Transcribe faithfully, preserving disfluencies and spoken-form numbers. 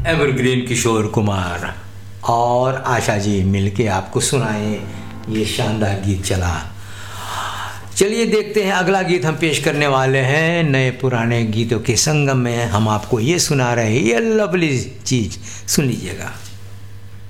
Evergreen Kishore Kumar और आशा जी मिलके आपको सुनाए ये शानदार गीत चला। चलिए देखते हैं अगला गीत हम पेश करने वाले हैं नए पुराने गीतों के संगम में। हम आपको ये सुना रहे हैं ये लवली चीज़, सुन लीजिएगा।